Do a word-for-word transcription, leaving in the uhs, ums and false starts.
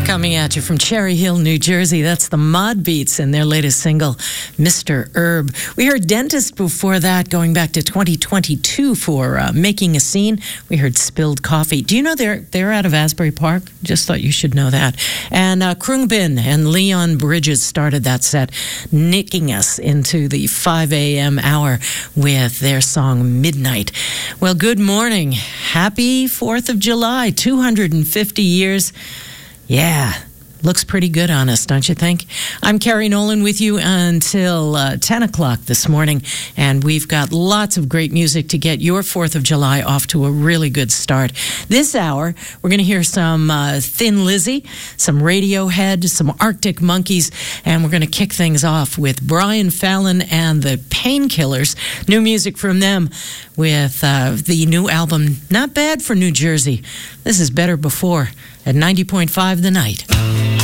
Coming at you from Cherry Hill, New Jersey. That's the Mod Beats and their latest single, Mister Herb. We heard Dentist before that, going back to twenty twenty-two for uh, Making a Scene. We heard Spilled Coffee. Do you know they're they're out of Asbury Park? Just thought you should know that. And uh, Krungbin and Leon Bridges started that set, nicking us into the five a.m. hour with their song Midnight. Well, good morning. Happy fourth of July, two hundred fifty years. Yeah, looks pretty good on us, don't you think? I'm Carrie Nolan with you until uh, ten o'clock this morning, and we've got lots of great music to get your fourth of July off to a really good start. This hour, we're going to hear some uh, Thin Lizzy, some Radiohead, some Arctic Monkeys, and we're going to kick things off with Brian Fallon and the Painkillers. New music from them with uh, the new album, Not Bad for New Jersey. This is Better Before at ninety point five The Night.